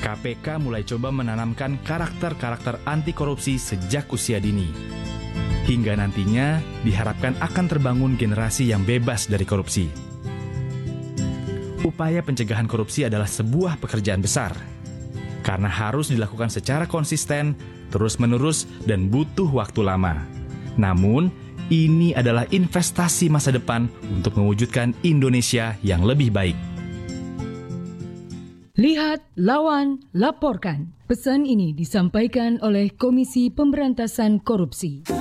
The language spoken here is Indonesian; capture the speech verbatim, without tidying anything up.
K P K mulai coba menanamkan karakter-karakter anti korupsi sejak usia dini. Hingga nantinya diharapkan akan terbangun generasi yang bebas dari korupsi. Upaya pencegahan korupsi adalah sebuah pekerjaan besar, karena harus dilakukan secara konsisten, terus-menerus, dan butuh waktu lama. Namun, ini adalah investasi masa depan untuk mewujudkan Indonesia yang lebih baik. Lihat, lawan, laporkan. Pesan ini disampaikan oleh Komisi Pemberantasan Korupsi.